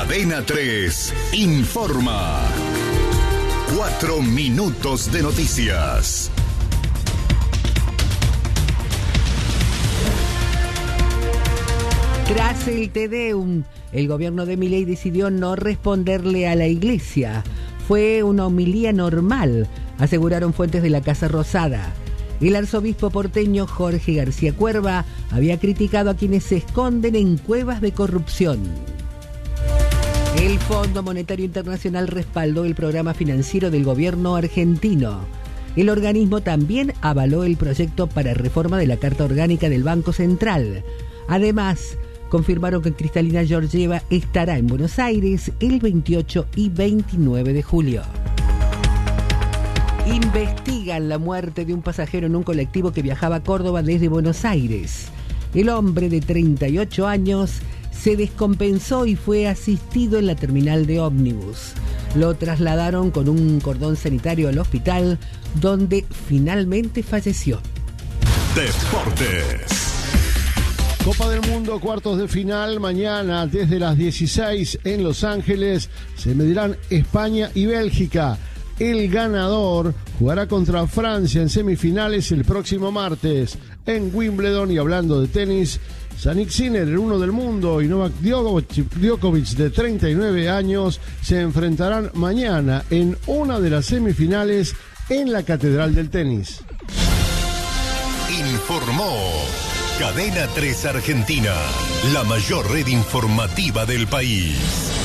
Cadena 3 informa. 4 minutos de noticias. Tras el Te Deum, el gobierno de Milei decidió no responderle a la iglesia. Fue una homilía normal, aseguraron fuentes de la Casa Rosada. El arzobispo porteño Jorge García Cuerva había criticado a quienes se esconden en cuevas de corrupción. El Fondo Monetario Internacional respaldó el programa financiero del gobierno argentino. El organismo también avaló el proyecto para reforma de la Carta Orgánica del Banco Central. Además, confirmaron que Cristalina Georgieva estará en Buenos Aires el 28 y 29 de julio. Investigan la muerte de un pasajero en un colectivo que viajaba a Córdoba desde Buenos Aires. El hombre de 38 años se descompensó y fue asistido en la terminal de ómnibus. Lo trasladaron con un cordón sanitario al hospital, donde finalmente falleció. Deportes. Copa del Mundo, cuartos de final, mañana desde las 16 en Los Ángeles se medirán España y Bélgica. El ganador jugará contra Francia en semifinales el próximo martes en Wimbledon. Y hablando de tenis, Jannik Sinner, el uno del mundo, y Novak Djokovic, de 39 años, se enfrentarán mañana en una de las semifinales en la Catedral del Tenis. Informó Cadena 3 Argentina, la mayor red informativa del país.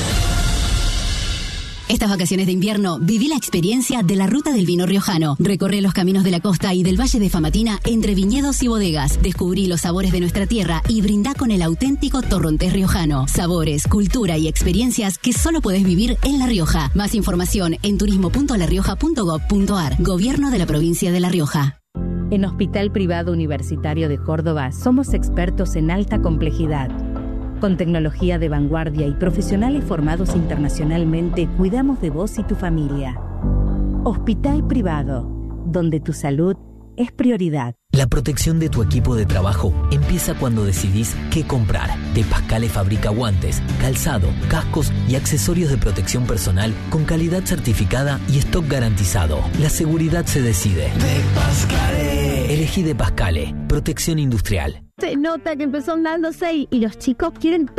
Estas vacaciones de invierno, viví la experiencia de la Ruta del Vino Riojano. Recorre los caminos de la costa y del Valle de Famatina entre viñedos y bodegas. Descubrí los sabores de nuestra tierra y brindá con el auténtico torrontés riojano. Sabores, cultura y experiencias que solo podés vivir en La Rioja. Más información en turismo.larioja.gov.ar. Gobierno de la provincia de La Rioja. En Hospital Privado Universitario de Córdoba somos expertos en alta complejidad. Con tecnología de vanguardia y profesionales formados internacionalmente, cuidamos de vos y tu familia. Hospital Privado, donde tu salud es prioridad. La protección de tu equipo de trabajo empieza cuando decidís qué comprar. De Pascale fabrica guantes, calzado, cascos y accesorios de protección personal con calidad certificada y stock garantizado. La seguridad se decide. De Pascale. Elegí De Pascale, protección industrial. Se nota que empezó dándose y los chicos quieren